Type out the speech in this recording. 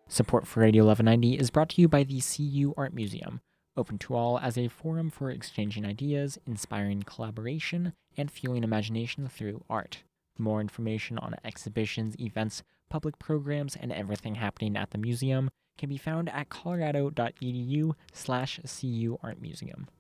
Support for Radio 1190 is brought to you by the CU Art Museum, open to all as a forum for exchanging ideas, inspiring collaboration, and fueling imagination through art. For more information on exhibitions, events, public programs, and everything happening at the museum can be found at colorado.edu/CU Art Museum.